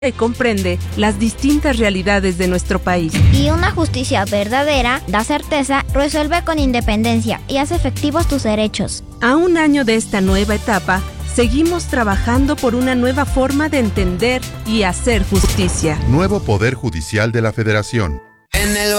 y comprende las distintas realidades de nuestro país. Y una justicia verdadera da certeza, resuelve con independencia y hace efectivos tus derechos. A un año de esta nueva etapa, seguimos trabajando por una nueva forma de entender y hacer justicia. Nuevo Poder Judicial de la Federación. En el